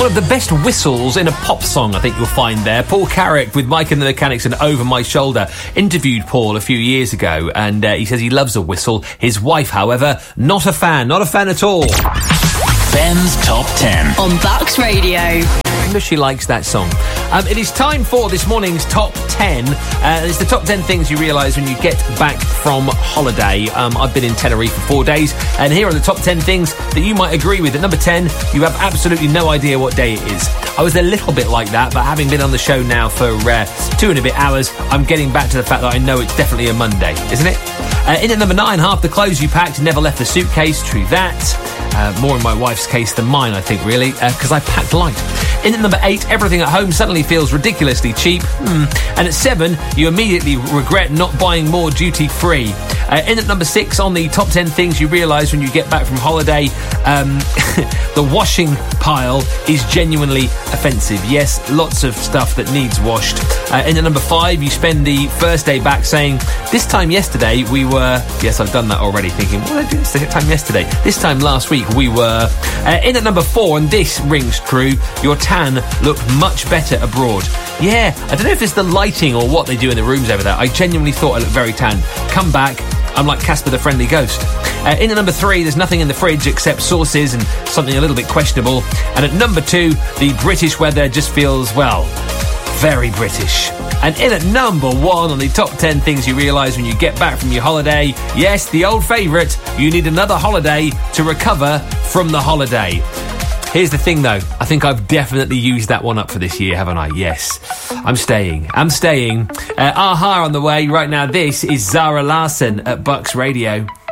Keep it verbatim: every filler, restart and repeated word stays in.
One of the best whistles in a pop song, I think you'll find there. Paul Carrick with Mike and the Mechanics and Over My Shoulder interviewed Paul a few years ago, and uh, he says he loves a whistle. His wife, however, not a fan, not a fan at all. Ben's Top ten on Bucks Radio. I know she likes that song. Um, it is time for this morning's Top ten. Uh, it's the top ten things you realise when you get back from holiday. Um, I've been in Tenerife for four days, and here are the top ten things that you might agree with. At number ten, you have absolutely no idea what day it is. I was a little bit like that, but having been on the show now for uh, two and a bit hours, I'm getting back to the fact that I know it's definitely a Monday, isn't it? Uh, in at number nine, half the clothes you packed never left the suitcase. True that. Uh, more in my wife's case than mine, I think, really, because uh, I packed light. In at number eight, everything at home suddenly feels ridiculously cheap. Hmm. And at seven, you immediately regret not buying more duty-free. Uh, in at number six, on the top ten things you realise when you get back from holiday, um, the washing pile is genuinely offensive. Yes, lots of stuff that needs washed. Uh, in at number five, you spend the first day back saying, this time yesterday we were... Yes, I've done that already, thinking, what did I do this time yesterday? This time last week we were... Uh, in at number four, and this rings true, your tan looked much better abroad. Yeah, I don't know if it's the lighting or what they do in the rooms over there. I genuinely thought I looked very tan. Come back, I'm like Casper the Friendly Ghost. Uh, in at number three, there's nothing in the fridge except sauces and something a little bit questionable. And at number two, the British weather just feels, well, very British. And in at number one on the top ten things you realise when you get back from your holiday, yes, the old favourite, you need another holiday to recover from the holiday. Here's the thing, though. I think I've definitely used that one up for this year, haven't I? Yes. I'm staying. I'm staying. Uh, Aha on the way right now. This is Zara Larsson at Bucks Radio.